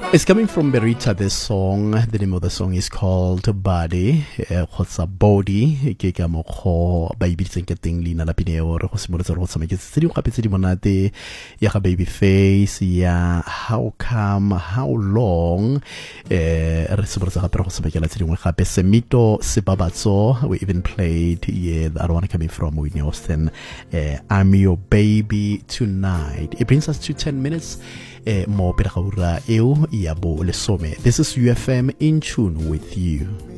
It's coming from Berita, this song. The name of the song is called Body. What's a body? Ke ka mokgo ba ibitseng ke teng leina la Pineo re go simolotsa re go tsama ke tse di gape tse di monate ya ga Babyface ya How Come How Long re simolotsa gape re go sebekela tse dingwe gape Semito Sebabatso. We even played the other one coming from Whitney Houston, I'm Your Baby Tonight. It brings us to 10 minutes more pele ga ura eo ya bo lesome. This is UFM in tune with you.